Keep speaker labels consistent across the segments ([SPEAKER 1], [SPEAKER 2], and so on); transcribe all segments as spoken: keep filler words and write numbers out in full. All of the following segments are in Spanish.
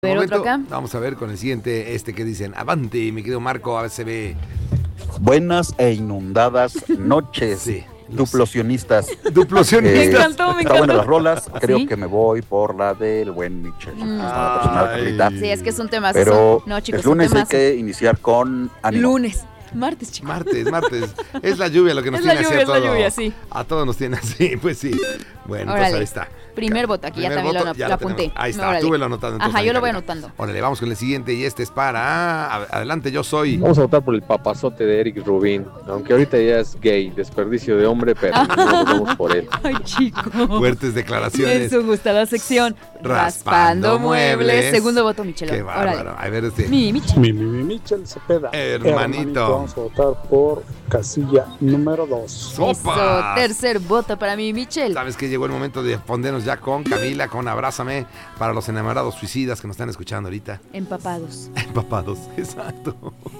[SPEAKER 1] Ver
[SPEAKER 2] momento,
[SPEAKER 1] otro acá.
[SPEAKER 2] Vamos a ver con el siguiente, este que dicen, avante, mi querido Marco, a ver se ve.
[SPEAKER 3] Buenas e inundadas noches,
[SPEAKER 2] Sí,
[SPEAKER 3] duplosionistas.
[SPEAKER 2] Duplosionistas.
[SPEAKER 1] Me encantó, me
[SPEAKER 3] Está
[SPEAKER 1] encantó.
[SPEAKER 3] buena las rolas, creo
[SPEAKER 1] ¿Sí?
[SPEAKER 3] que me voy por la del buen Michel.
[SPEAKER 1] Mm.
[SPEAKER 3] Es una personal,
[SPEAKER 2] Ay.
[SPEAKER 3] Carlita.
[SPEAKER 1] Sí, es que es un tema.
[SPEAKER 3] Pero
[SPEAKER 1] No, chicos,
[SPEAKER 3] es lunes,
[SPEAKER 1] un
[SPEAKER 3] hay
[SPEAKER 1] temazo.
[SPEAKER 3] que iniciar con ánimo.
[SPEAKER 1] Lunes, martes, chicos.
[SPEAKER 2] Martes, martes. Es la lluvia lo que nos
[SPEAKER 1] Es la
[SPEAKER 2] tiene
[SPEAKER 1] lluvia,
[SPEAKER 2] así a
[SPEAKER 1] es la
[SPEAKER 2] todo.
[SPEAKER 1] lluvia, sí.
[SPEAKER 2] A todos nos tiene así, pues sí. Bueno,
[SPEAKER 1] Órale.
[SPEAKER 2] entonces ahí está.
[SPEAKER 1] Primer voto, aquí ya
[SPEAKER 2] Primer
[SPEAKER 1] también
[SPEAKER 2] voto,
[SPEAKER 1] lo,
[SPEAKER 2] ya
[SPEAKER 1] lo
[SPEAKER 2] lo tenemos.
[SPEAKER 1] apunté.
[SPEAKER 2] Ahí está,
[SPEAKER 1] Órale.
[SPEAKER 2] tú velo anotando. entonces,
[SPEAKER 1] Ajá, yo
[SPEAKER 2] ahí,
[SPEAKER 1] lo voy
[SPEAKER 2] Carlita.
[SPEAKER 1] anotando.
[SPEAKER 2] Órale, vamos con el siguiente y este es para... a- Adelante, yo soy...
[SPEAKER 4] Vamos a votar por el papazote de Eric Rubin, aunque ahorita ya es gay, desperdicio de hombre, pero no votamos por él.
[SPEAKER 1] Ay, chico.
[SPEAKER 2] Fuertes
[SPEAKER 1] En
[SPEAKER 2] declaraciones.
[SPEAKER 1] su gustada sección.
[SPEAKER 2] Raspando muebles.
[SPEAKER 1] Segundo voto, Michelo.
[SPEAKER 2] Qué bárbaro. A ver, este...
[SPEAKER 1] Mi Michel.
[SPEAKER 5] Mi, mi, mi Michel Cepeda.
[SPEAKER 2] Hermanito.
[SPEAKER 5] Vamos a votar por casilla número dos.
[SPEAKER 2] ¡Sopas!
[SPEAKER 1] Eso, tercer voto para mi Michel.
[SPEAKER 2] Sabes que llegó el momento de ponernos ya con Camila, con Abrázame, para los enamorados suicidas que nos están escuchando ahorita.
[SPEAKER 1] Empapados.
[SPEAKER 2] Empapados, exacto.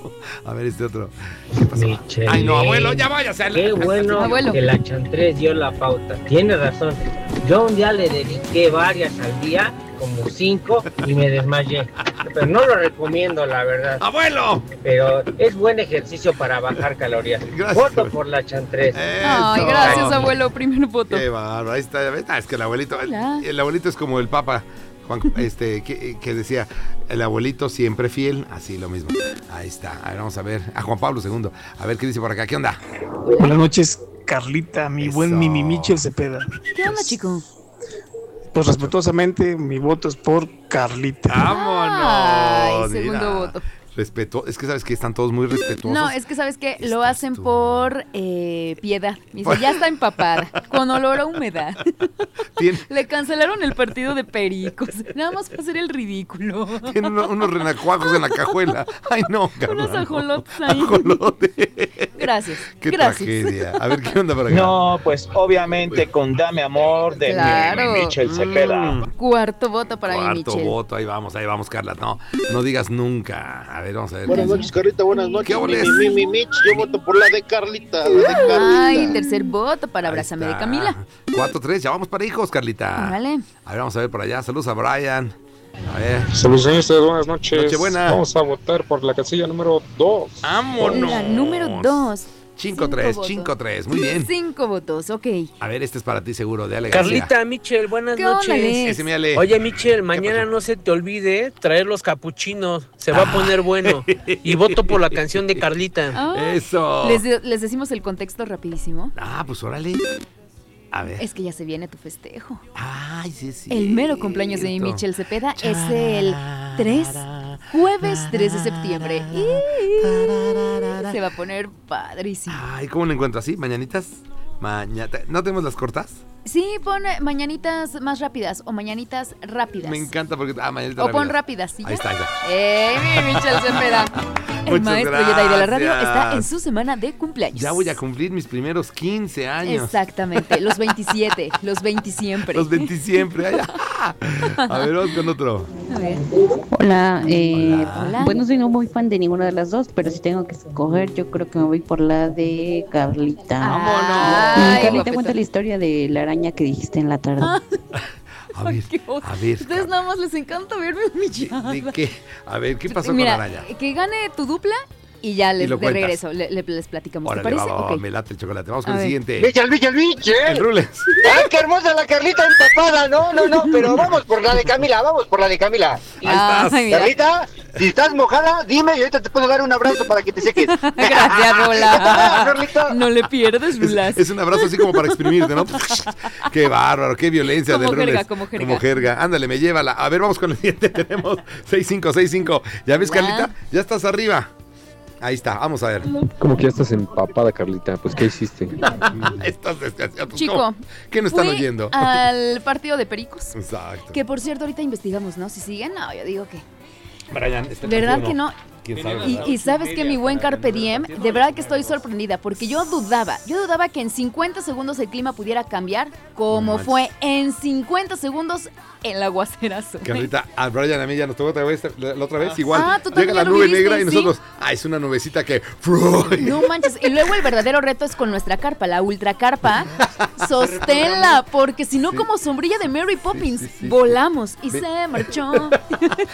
[SPEAKER 2] A ver este otro. ¿Qué pasó?
[SPEAKER 6] Michelín.
[SPEAKER 2] Ay, no, abuelo, ya váyase. al-
[SPEAKER 6] Qué bueno
[SPEAKER 1] Abuelo.
[SPEAKER 6] que la Chantres dio la pauta. Tiene razón. Yo un día le dediqué varias al día, como cinco, y me desmayé. Pero no lo recomiendo, la verdad.
[SPEAKER 2] ¡Abuelo!
[SPEAKER 6] Pero es buen ejercicio para bajar calorías.
[SPEAKER 2] Gracias.
[SPEAKER 6] Voto por la Chantres.
[SPEAKER 1] Ay,
[SPEAKER 2] Eso.
[SPEAKER 1] gracias, abuelo. Primer voto.
[SPEAKER 2] Qué bárbaro, ahí está, ya ves. Ah, es que el abuelito, el,
[SPEAKER 1] Hola.
[SPEAKER 2] el abuelito es como el papa, Juan, este, que, que decía, el abuelito siempre fiel, así lo mismo. Ahí está, a ver, vamos a ver, a Juan Pablo segundo, a ver qué dice por acá, ¿qué onda?
[SPEAKER 5] Buenas noches, Carlita, mi
[SPEAKER 2] Eso.
[SPEAKER 5] buen Mimi Michel Cepeda.
[SPEAKER 1] ¿Qué onda, chico?
[SPEAKER 5] Pues respetuosamente, mi voto es por Carlita.
[SPEAKER 2] ¡Vámonos!
[SPEAKER 1] Ay, segundo
[SPEAKER 2] Mira.
[SPEAKER 1] voto.
[SPEAKER 2] Respeto, es que sabes que están todos muy respetuosos.
[SPEAKER 1] No, es que sabes que lo
[SPEAKER 2] Estás
[SPEAKER 1] hacen
[SPEAKER 2] tú.
[SPEAKER 1] por eh, piedad. Dice, ya está empapada, con olor a humedad.
[SPEAKER 2] Tiene,
[SPEAKER 1] Le cancelaron el partido de Pericos. Nada más para hacer el ridículo.
[SPEAKER 2] tiene uno- unos renacuajos en la cajuela. Ay, no, carnal.
[SPEAKER 1] Unos ajolotes ahí.
[SPEAKER 2] Ajolote.
[SPEAKER 1] Gracias.
[SPEAKER 2] Qué
[SPEAKER 1] Gracias.
[SPEAKER 2] tragedia. A ver, ¿qué onda por acá?
[SPEAKER 7] No, pues obviamente con Dame Amor de
[SPEAKER 1] Claro.
[SPEAKER 7] mi Michel Cepeda.
[SPEAKER 2] Mm.
[SPEAKER 1] Cuarto voto para mi
[SPEAKER 2] Cuarto
[SPEAKER 1] Michel.
[SPEAKER 2] voto, ahí vamos, ahí vamos, Carla. No, no digas nunca. A ver, vamos a ver.
[SPEAKER 8] Buenas noches, Carlita, buenas
[SPEAKER 2] ¿Qué
[SPEAKER 8] noches. Mi,
[SPEAKER 2] oles?
[SPEAKER 8] mi, mi, mi, Mitch, yo voto por la de Carlita, la de Carlita.
[SPEAKER 1] Ay, tercer voto para
[SPEAKER 2] Ahí
[SPEAKER 1] Abrázame de
[SPEAKER 2] está.
[SPEAKER 1] Camila.
[SPEAKER 2] cuatro tres, ya vamos para hijos, Carlita.
[SPEAKER 1] Órale.
[SPEAKER 2] A ver, vamos a ver por allá. Saludos a Brian. A ver.
[SPEAKER 5] Solucionistas, buenas noches.
[SPEAKER 2] Nochebuena.
[SPEAKER 5] Vamos a votar por la casilla número dos.
[SPEAKER 2] ¡Vámonos!
[SPEAKER 1] La número dos.
[SPEAKER 2] cinco
[SPEAKER 1] Cinco
[SPEAKER 2] tres,
[SPEAKER 1] votos.
[SPEAKER 2] cinco tres, muy bien.
[SPEAKER 1] Cinco votos, ok.
[SPEAKER 2] A ver, este es para ti seguro, de Ale García.
[SPEAKER 9] Carlita, Michel, buenas
[SPEAKER 1] ¿Qué onda,
[SPEAKER 9] noches.
[SPEAKER 1] Ale?
[SPEAKER 2] Ese me Ale.
[SPEAKER 9] Oye, Michel, mañana
[SPEAKER 2] pasó?
[SPEAKER 9] no se te olvide traer los capuchinos. Se va a poner bueno. Y voto por la canción de Carlita.
[SPEAKER 1] Ah,
[SPEAKER 2] Eso.
[SPEAKER 1] les, de- les decimos el contexto rapidísimo.
[SPEAKER 2] Ah, pues órale. A ver.
[SPEAKER 1] Es que ya se viene tu festejo.
[SPEAKER 2] Ay, sí, sí.
[SPEAKER 1] El mero cumpleaños de mi Michel Cepeda es el tres, jueves tres de septiembre. Y se va a poner padrísimo.
[SPEAKER 2] Ay, ¿cómo lo encuentro así? ¿Mañanitas? Mañata. ¿No tenemos las cortas?
[SPEAKER 1] Sí, pon eh, mañanitas más rápidas o mañanitas rápidas.
[SPEAKER 2] Me encanta porque. Ah, mañanitas.
[SPEAKER 1] O pon
[SPEAKER 2] rápidas.
[SPEAKER 1] rápidas, ¿sí?
[SPEAKER 2] Ahí está, ahí está.
[SPEAKER 1] ¡Eh, mi Michel Cepeda! El
[SPEAKER 2] Muchas
[SPEAKER 1] maestro Jedi de la radio
[SPEAKER 2] gracias.
[SPEAKER 1] está en su semana de cumpleaños.
[SPEAKER 2] Ya voy a cumplir mis primeros quince años.
[SPEAKER 1] Exactamente, los veintisiete, los veinte siempre.
[SPEAKER 2] Los veinte siempre. Ay, ah. A ver, vamos con otro.
[SPEAKER 1] A ver.
[SPEAKER 10] Hola, eh,
[SPEAKER 1] Hola.
[SPEAKER 10] pues no soy no muy fan de ninguna de las dos, pero si tengo que escoger, yo creo que me voy por la de Carlita.
[SPEAKER 1] Ay,
[SPEAKER 10] Y Carlita,
[SPEAKER 1] guapetón.
[SPEAKER 10] cuenta la historia de la araña que dijiste en la tarde.
[SPEAKER 2] A ver,
[SPEAKER 1] Qué oso.
[SPEAKER 2] a ver.
[SPEAKER 1] Ustedes nada más les encanta verme humillada.
[SPEAKER 2] ¿De qué? A ver, ¿qué pasó
[SPEAKER 1] Mira,
[SPEAKER 2] con la araña?
[SPEAKER 1] que gane tu dupla y ya les,
[SPEAKER 2] lo
[SPEAKER 1] de
[SPEAKER 2] cuentas.
[SPEAKER 1] regreso le- le- les platicamos.
[SPEAKER 2] Órale,
[SPEAKER 1] ¿Te
[SPEAKER 2] va,
[SPEAKER 1] parece?
[SPEAKER 2] va, va,
[SPEAKER 1] Ok.
[SPEAKER 2] me late el chocolate. Vamos
[SPEAKER 1] A
[SPEAKER 2] con el
[SPEAKER 1] ver.
[SPEAKER 2] siguiente.
[SPEAKER 7] Michel, Michel,
[SPEAKER 2] El
[SPEAKER 7] Michel.
[SPEAKER 2] Rules.
[SPEAKER 7] ¡Ay, qué hermosa la Carlita empapada! No, no, no, pero vamos por la de Camila, vamos por la de Camila.
[SPEAKER 2] Ahí estás.
[SPEAKER 1] Ay, mira.
[SPEAKER 7] Carlita, si estás mojada, dime y ahorita te puedo dar un abrazo para que te seques.
[SPEAKER 1] Gracias, Rola.
[SPEAKER 7] Carlita.
[SPEAKER 1] No le pierdes, Rulas.
[SPEAKER 2] Es un abrazo así como para exprimirte, ¿no? Qué bárbaro, qué violencia
[SPEAKER 1] Como
[SPEAKER 2] del Rules.
[SPEAKER 1] jerga, como jerga.
[SPEAKER 2] Como jerga. Ándale, me llévala. A ver, vamos con el siguiente. Tenemos seis cinco, seis cinco. ¿Ya ves,
[SPEAKER 1] Hola.
[SPEAKER 2] Carlita? Ya estás arriba. Ahí está, vamos a ver.
[SPEAKER 4] Como que ya estás empapada, Carlita. Pues, ¿qué hiciste?
[SPEAKER 2] Estás desgraciado.
[SPEAKER 1] Chico,
[SPEAKER 2] ¿Cómo? ¿Qué nos están
[SPEAKER 1] fui
[SPEAKER 2] oyendo?
[SPEAKER 1] al partido de Pericos.
[SPEAKER 2] Exacto.
[SPEAKER 1] Que por cierto, ahorita investigamos, ¿no? Si siguen, no, yo digo que.
[SPEAKER 2] Brian, ¿este
[SPEAKER 1] ¿Verdad
[SPEAKER 2] partido
[SPEAKER 1] que no?
[SPEAKER 2] ¿Quién sabe?
[SPEAKER 1] Y,
[SPEAKER 2] verdad?
[SPEAKER 1] y sabes que mi buen Carpe Diem, de verdad que estoy sorprendida, porque yo dudaba, yo dudaba que en cincuenta segundos el clima pudiera cambiar, como
[SPEAKER 2] No manches.
[SPEAKER 1] fue en cincuenta segundos el aguacerazo.
[SPEAKER 2] Carlita, a Brian a mí ya nos tocó otra vez, la, la otra vez igual.
[SPEAKER 1] Ah, tú
[SPEAKER 2] llega
[SPEAKER 1] también
[SPEAKER 2] la
[SPEAKER 1] ya lo
[SPEAKER 2] nube
[SPEAKER 1] viviste,
[SPEAKER 2] negra y
[SPEAKER 1] ¿sí?
[SPEAKER 2] nosotros, ah, es una nubecita que...
[SPEAKER 1] No manches, y luego el verdadero reto es con nuestra carpa, la ultra carpa, sosténla, porque si no
[SPEAKER 2] Sí.
[SPEAKER 1] como sombrilla de Mary Poppins,
[SPEAKER 2] sí, sí.
[SPEAKER 1] volamos y
[SPEAKER 2] Ve-
[SPEAKER 1] se marchó.